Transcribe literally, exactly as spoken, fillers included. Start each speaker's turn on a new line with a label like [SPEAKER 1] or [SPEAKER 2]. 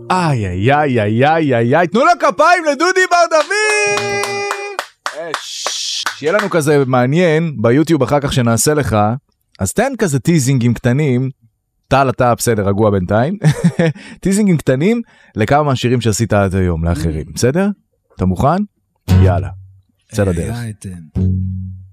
[SPEAKER 1] איי, איי, איי, איי, איי, איי, איי, תנו לו כפיים לדודי בר דוד! שיהיה לנו כזה מעניין ביוטיוב אחר כך שנעשה לך, אז תן כזה טיזינגים קטנים, טל אתה בסדר, רגוע בינתיים, טיזינגים קטנים לכמה מהשירים שעשית עד היום לאחרים, בסדר? אתה מוכן? יאללה, בסדר דרך.